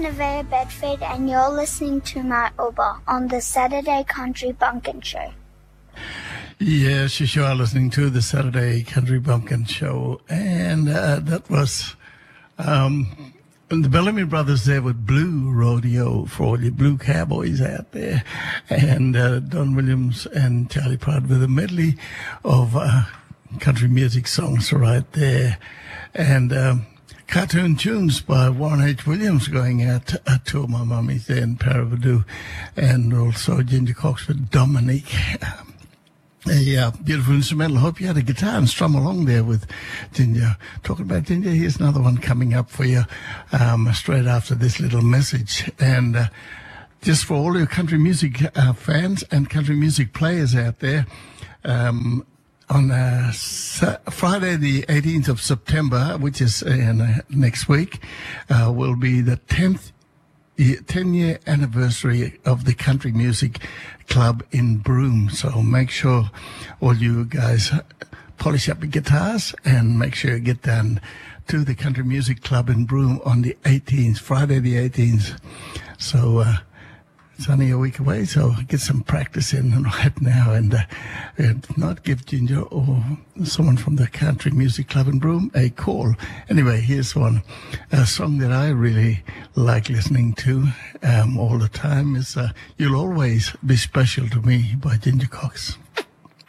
Nevaeh Bedford, and you're listening to Matt Ober on the Saturday Country Bumpkin Show. Yes, you are listening to the Saturday Country Bumpkin Show, and that was the Bellamy Brothers there with Blue Rodeo for all you blue cowboys out there, and Don Williams and Charlie Pride with a medley of country music songs right there, and cartoon tunes by Warren H. Williams going out to all my mummies there in Parabadoo, and also Ginger Cox with Dominique. A beautiful instrumental. Hope you had a guitar and strum along there with Ginger. Talking about Ginger, here's another one coming up for you straight after this little message. And just for all your country music fans and country music players out there, on Friday the 18th of September, which is next week, will be the 10-year anniversary of the Country Music Club in Broome. So make sure all you guys polish up your guitars and make sure you get down to the Country Music Club in Broome on the 18th, Friday the 18th. So it's only a week away, so get some practice in right now and not give Ginger or someone from the Country Music Club in Broome a call. Anyway, here's one. A song that I really like listening to all the time is You'll Always Be Special to Me by Ginger Cox.